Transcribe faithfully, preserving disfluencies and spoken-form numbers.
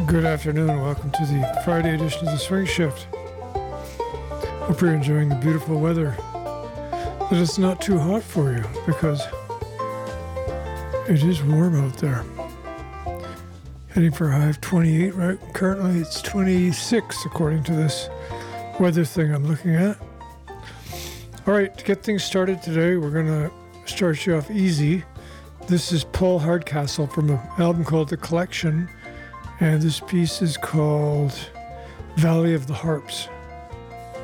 Good afternoon. Welcome to the Friday edition of the Swing Shift. Hope you're enjoying the beautiful weather. That it's not too hot for you because it is warm out there. Heading for a high of twenty-eight. Right, currently it's twenty-six according to this weather thing I'm looking at. All right, to get things started today, we're going to start you off easy. This is Paul Hardcastle from an album called The Collection, and this piece is called Valley of the Harps.